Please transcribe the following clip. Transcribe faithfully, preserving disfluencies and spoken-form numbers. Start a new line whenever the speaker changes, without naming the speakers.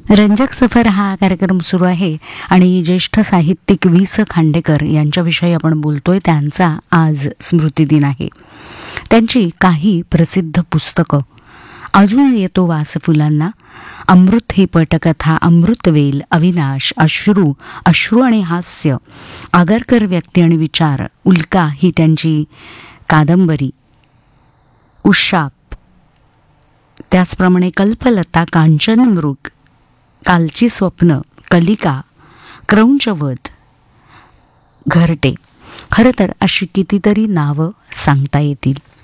रंजक सफर हा कार्यक्रम सुरू आहे आणि ज्येष्ठ साहित्यिक वि स खांडेकर यांच्याविषयी आपण बोलतोय. त्यांचा आज स्मृतिदिन आहे. त्यांची काही प्रसिद्ध पुस्तकं: अजून येतो वास फुलांना, अमृत ही पटकथा, अमृतवेल, अविनाश, अश्रू, अश्रू आणि हास्य, आगरकर व्यक्ती आणि विचार, उल्का ही त्यांची कादंबरी, उशाप, त्याचप्रमाणे कल्पलता, कांचनमृग, कालची स्वप्न, कलिका, क्रौंचवध, घरटे. खरं तर अशी कितीतरी नावं सांगता येतील.